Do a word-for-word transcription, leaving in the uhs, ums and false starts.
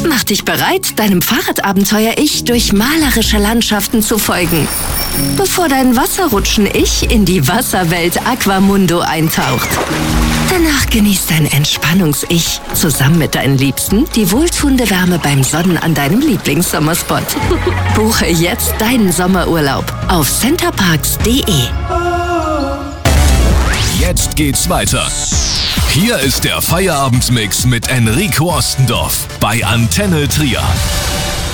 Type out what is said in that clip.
Mach dich bereit, deinem Fahrradabenteuer-Ich durch malerische Landschaften zu folgen, bevor dein Wasserrutschen-Ich in die Wasserwelt Aquamundo eintaucht. Danach genießt dein Entspannungs-Ich zusammen mit deinen Liebsten die wohltuende Wärme beim Sonnen an deinem Lieblingssommerspot. Buche jetzt deinen Sommerurlaub auf centerparks punkt de. Jetzt geht's weiter. Hier ist der Feierabendmix mit Enrico Ostendorf bei Antenne Trier.